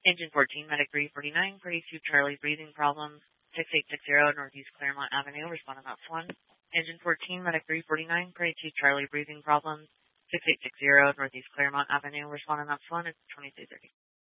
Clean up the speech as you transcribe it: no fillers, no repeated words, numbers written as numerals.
Engine 14, Medic 349, Party 2 Charlie, breathing problems, 6860 Northeast Claremont Avenue, responding ops 1. Engine 14, Medic 349, Party 2 Charlie, breathing problems, 6860 Northeast Claremont Avenue, responding ops 1, it's 2330.